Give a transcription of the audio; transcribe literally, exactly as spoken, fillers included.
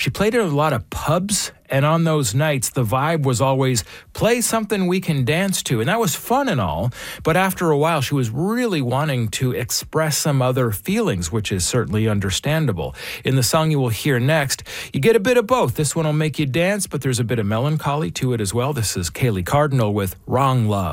She played at a lot of pubs, and on those nights, the vibe was always, play something we can dance to. And that was fun and all, but after a while, she was really wanting to express some other feelings, which is certainly understandable. In the song you will hear next, you get a bit of both. This one will make you dance, but there's a bit of melancholy to it as well. This is Kaylee Cardinal with Wrong Love.